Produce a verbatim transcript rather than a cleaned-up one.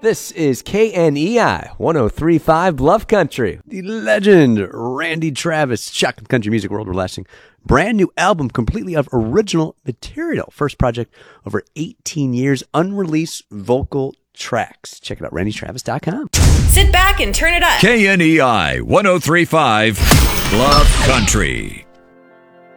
This is K N E I one oh three point five Bluff Country. The legend Randy Travis, shocking country music world releasing brand new album completely of original material. First project over eighteen years, unreleased vocal tracks. Check it out, randy travis dot com. Sit back and turn it up. K N E I one oh three point five Bluff Country.